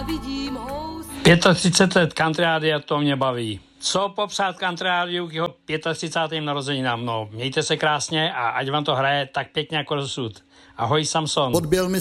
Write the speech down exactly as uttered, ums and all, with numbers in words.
vidím hous. třicet pět let country rádia, to mě baví. Co popřát country rádiu k jeho třicátým pátým narozeninám? No, mějte se krásně a ať vám to hraje tak pěkně jako dosud. Ahoj, Samson. Odbil mi